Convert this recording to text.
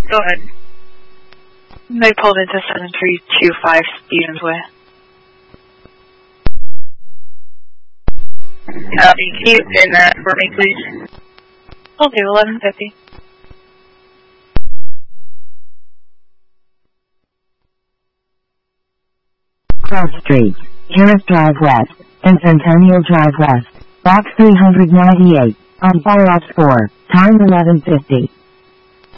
Go ahead. They pulled into 7325 Stevens Way. Copy. Can you pin that for me, please? Will do, 1150. Cross Street, Harris Drive West, and Centennial Drive West, Box 398, on Fire Ops 4, time 11:50.